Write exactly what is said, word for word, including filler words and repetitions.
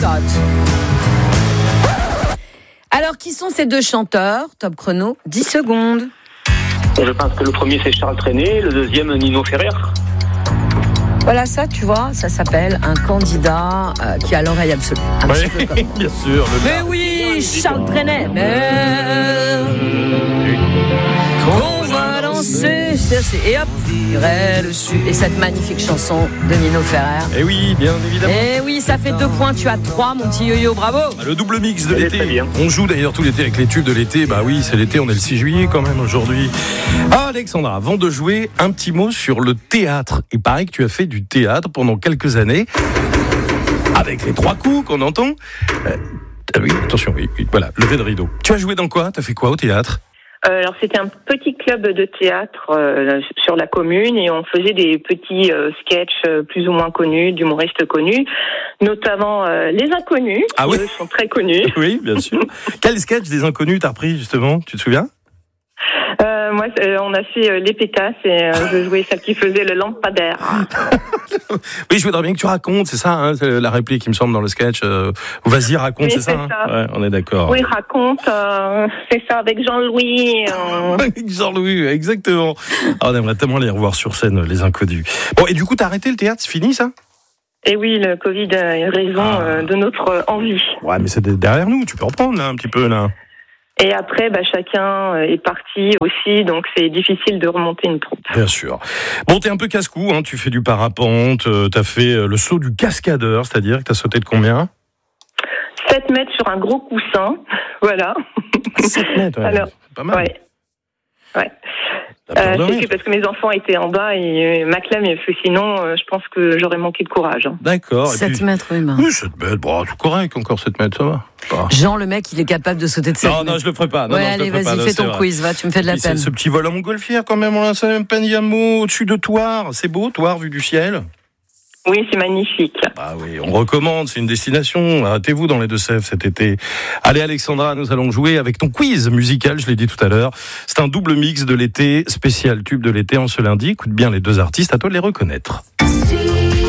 méthode. Alors, qui sont ces deux chanteurs? Top chrono, dix secondes. Je pense que le premier c'est Charles Trenet, le deuxième Nino Ferrer. Voilà, ça, tu vois, ça s'appelle un candidat euh, qui a l'oreille absolue. Un Oui, petit peu comme moi. bien sûr. Le Mais oui, Charles Trenet. Mais qu'on va danser, c'est assez. Et hop, irait le sud. Et cette magnifique chanson de Nino Ferrer. Eh oui, bien évidemment. Et oui, ça fait deux points, tu as trois, mon petit yo-yo, bravo. Le double mix de Elle est très l'été. bien. On joue d'ailleurs tout l'été avec les tubes de l'été. Bah oui, c'est l'été, on est le six juillet quand même aujourd'hui. Ah, Alexandra, avant de jouer, un petit mot sur le théâtre. Il paraît que tu as fait du théâtre pendant quelques années. Avec les trois coups qu'on entend. Euh, ah oui, attention, oui, oui, voilà, levé de rideau. Tu as joué dans quoi? Tu as fait quoi au théâtre? Euh, alors c'était un petit club de théâtre euh, sur la commune et on faisait des petits euh, sketchs euh, plus ou moins connus, d'humoristes connus, notamment euh, Les Inconnus, Ah qui oui eux sont très connus. Oui, bien sûr. Quel sketch des Inconnus t'as repris justement? Tu te souviens? Euh, moi, euh, on a fait euh, Les Pétasses et euh, je jouais celle qui faisait le lampadaire. Oui, je voudrais bien que tu racontes, c'est ça, hein, c'est la réplique, il me semble, dans le sketch. Euh, vas-y, raconte, Oui, c'est ça, c'est hein ça. Ouais, on est d'accord. Oui, raconte, euh, c'est ça, avec Jean-Louis. Euh... Avec Jean-Louis, exactement. Ah, on aimerait tellement les revoir sur scène, les Inconnus. Bon, et du coup, t'as arrêté le théâtre, c'est fini, ça? Et oui, le Covid a raison Ah. euh, de notre euh, envie. Ouais, mais c'est derrière nous, tu peux reprendre, là, un petit peu, là. Et après, bah, chacun est parti aussi, donc c'est difficile de remonter une troupe. Bien sûr. Bon, t'es un peu casse-cou, hein, tu fais du parapente, euh, t'as fait euh, le saut du cascadeur, c'est-à-dire que t'as sauté de combien? sept mètres sur un gros coussin, voilà. sept mètres, ouais. Alors, C'est pas mal. Ouais. Ouais. T'as peur de Euh, rire. c'est que parce que mes enfants étaient en bas et euh, Maclam, parce que sinon, euh, je pense que j'aurais manqué de courage. hein. D'accord. et sept puis- mètres, oui, ben. Oui, sept mètres, bon, tout correct, encore sept mètres, ça va. Pas- Jean, le mec, il est capable de sauter de sept Non, mètres. non, je le ferai pas. Non, ouais, non, je allez, le ferai pas, vas-y, non, fais c'est ton vrai. quiz, va, tu me fais de la Puis c'est peine. ce petit vol à Montgolfière, quand même, on a ça même Paniamo, au-dessus de Thouars. C'est beau, Thouars, vu du ciel. Oui, c'est magnifique. Bah oui, on recommande, c'est une destination. Arrêtez-vous dans les Deux-Sèvres cet été. Allez, Alexandra, nous allons jouer avec ton quiz musical, je l'ai dit tout à l'heure. C'est un double mix de l'été, spécial tube de l'été en ce lundi. Écoute bien les deux artistes, à toi de les reconnaître. Si